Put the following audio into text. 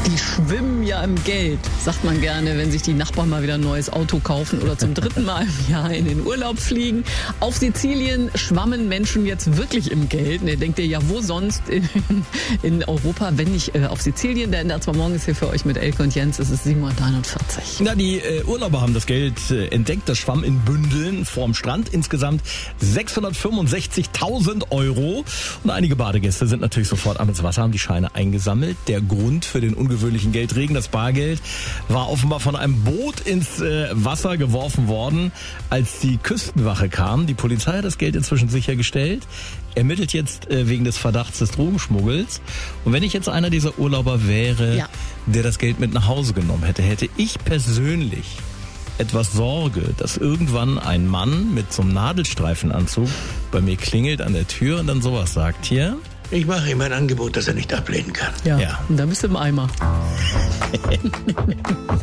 Die schwimmen ja im Geld, sagt man gerne, wenn sich die Nachbarn mal wieder ein neues Auto kaufen oder zum 3. Mal im Jahr in den Urlaub fliegen. Auf Sizilien schwammen Menschen jetzt wirklich im Geld. Und ihr denkt ihr, ja, wo sonst in Europa, wenn nicht auf Sizilien? Der NDR 2 Morgen ist hier für euch mit Elke und Jens. Es ist 7:41 Uhr. Na, die Urlauber haben das Geld entdeckt. Das schwamm in Bündeln vorm Strand. Insgesamt 665.000 €. Und einige Badegäste sind natürlich sofort ab ins Wasser, haben die Scheine eingesammelt. Der Grund für den ungewöhnlichen Geldregen, das Bargeld, war offenbar von einem Boot ins Wasser geworfen worden, als die Küstenwache kam. Die Polizei hat das Geld inzwischen sichergestellt, ermittelt jetzt wegen des Verdachts des Drogenschmuggels. Und wenn ich jetzt einer dieser Urlauber wäre, der das Geld mit nach Hause genommen hätte, hätte ich persönlich etwas Sorge, dass irgendwann ein Mann mit so einem Nadelstreifenanzug bei mir klingelt an der Tür und dann sowas sagt: Hier, ich mache ihm ein Angebot, das er nicht ablehnen kann. Ja. Und dann bist du im Eimer.